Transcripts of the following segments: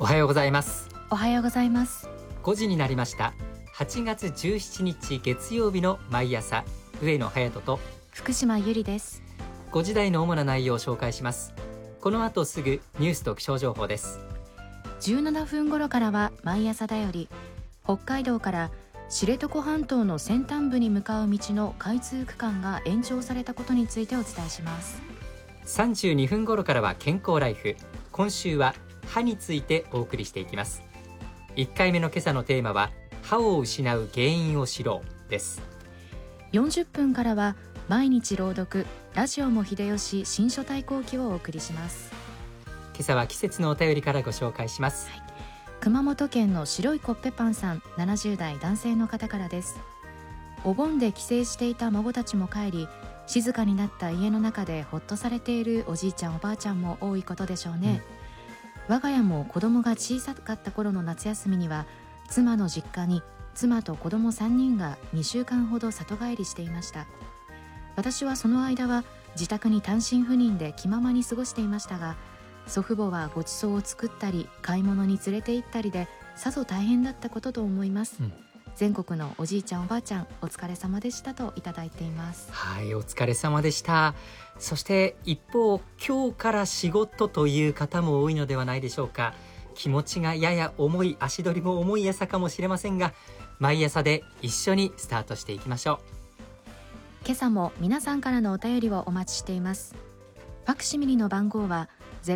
おはようございます。 おはようございます。 5時になりました。8月17日月曜日の毎朝、上野隼人と福島ゆりです。 5時台の主な内容を紹介します。この後すぐニュースと気象情報です。 17分頃からは毎朝だより、北海道から知床半島の先端部に向かう道の開通区間が延長されたことについてお伝えします。 32分頃からは健康ライフ。今週は歯についてお送りしていきます。1回目の今朝のテーマは歯を失う原因を知ろうです。 40分からは毎日朗読ラジオも秀吉新書対抗記をお送りします。 今朝は季節のお便りからご紹介します。 熊本県の白いコッペパンさん、70代男性の方からです。お盆で帰省していた孫たちも帰り、静かになった家の中でほっとされているおじいちゃんおばあちゃんも多いことでしょうね。我が家も子供が小さかった頃の夏休みには、妻の実家に妻と子供3人が2週間ほど里帰りしていました。私はその間は自宅に単身赴任で気ままに過ごしていましたが、祖父母はご馳走を作ったり買い物に連れて行ったりでさぞ大変だったことと思います。全国のおじいちゃんおばあちゃん、お疲れ様でしたといただいています。 はい、お疲れ様でした。そして一方、今日から仕事という方も多いのではないでしょうか。気持ちがやや重い、足取りも重い朝かもしれませんが、毎朝で一緒にスタートしていきましょう。 今朝も皆さんからのお便りをお待ちしています。ファクシミリの番号は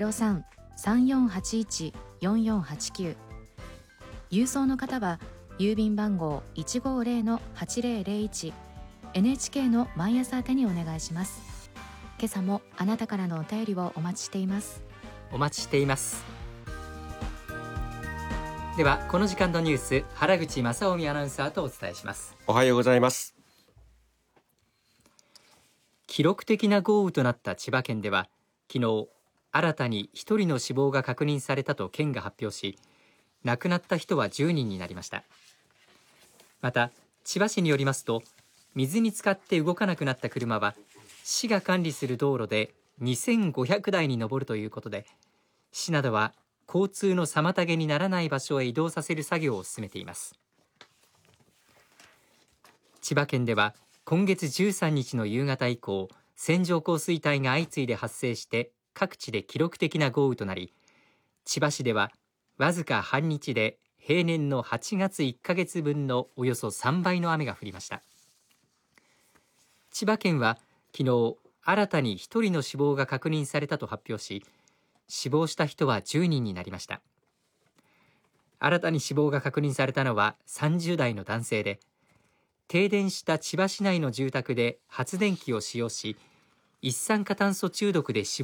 03-3481-4489、 郵送の方は郵便番号 150-8001、 NHK の毎朝宛てにお願いします。今朝もあなたからのお便りをお待ちしています。 お待ちしています。ではこの時間のニュース、原口正臣アナウンサーとお伝えします。 おはようございます。 記録的な豪雨となった千葉県では、昨日新たに1人の死亡が確認されたと県が発表し、亡くなった人は10人になりました。また千葉市によりますと、水に浸かって動かなくなった車は市が管理する道路で2500台に上るということで、市などは交通の妨げにならない場所へ移動させる作業を進めています。千葉県では今月13日の夕方以降、線状降水帯が相次いで発生して各地で記録的な豪雨となり、千葉市ではわずか半日で平年の8月1ヶ月分のおよそ3倍の雨が降りました。千葉県は昨日新たに1人の死亡が確認されたと発表し、死亡した人は10人になりました。新たに死亡が確認されたのは30代の男性で、停電した千葉市内の住宅で発電機を使用し、一酸化炭素中毒で死亡